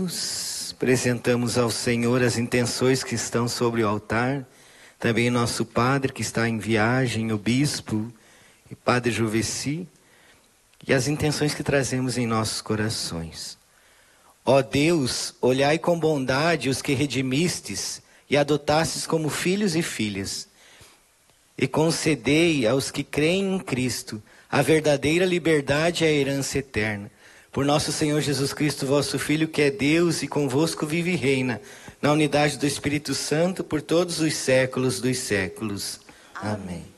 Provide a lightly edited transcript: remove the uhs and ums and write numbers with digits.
Deus, apresentamos ao Senhor as intenções que estão sobre o altar, também nosso Padre que está em viagem, o Bispo e Padre Juveci, e as intenções que trazemos em nossos corações. Ó Deus, olhai com bondade os que redimistes e adotastes como filhos e filhas, e concedei aos que creem em Cristo a verdadeira liberdade e a herança eterna. Por nosso Senhor Jesus Cristo, vosso Filho, que é Deus e convosco vive e reina, na unidade do Espírito Santo, por todos os séculos dos séculos. Amém.